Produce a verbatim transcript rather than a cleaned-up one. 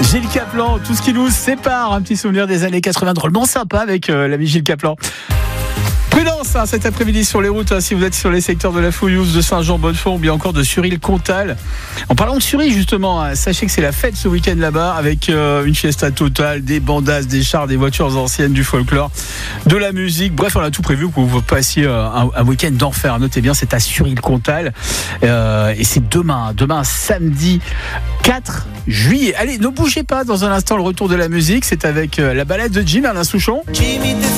Gilles Caplan, tout ce qui nous sépare, un petit souvenir des années quatre-vingts, drôlement sympa avec euh, l'ami Gilles Caplan. Prudence hein, cet après-midi sur les routes, hein, si vous êtes sur les secteurs de la Fouillouse, de Saint-Jean-Bonnefond ou bien encore de Suril-Comtal. En parlant de Suril justement, hein, sachez que c'est la fête ce week-end là-bas avec euh, une fiesta totale, des bandasses, des chars, des voitures anciennes, du folklore, de la musique. Bref, on a tout prévu pour que vous passiez euh, un, un week-end d'enfer. Notez bien, c'est à Suril-Comtal euh, et c'est demain, demain samedi quatre juillet. Allez, ne bougez pas, dans un instant le retour de la musique, c'est avec euh, la balade de Jim Alain Souchon.